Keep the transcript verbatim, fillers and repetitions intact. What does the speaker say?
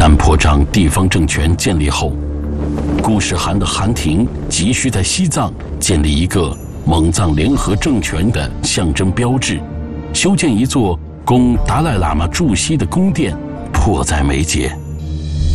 丹破障地方政权建立后，固始汗的汗廷急需在西藏建立一个蒙藏联合政权的象征标志，修建一座供达赖喇嘛驻西的宫殿，迫在眉睫。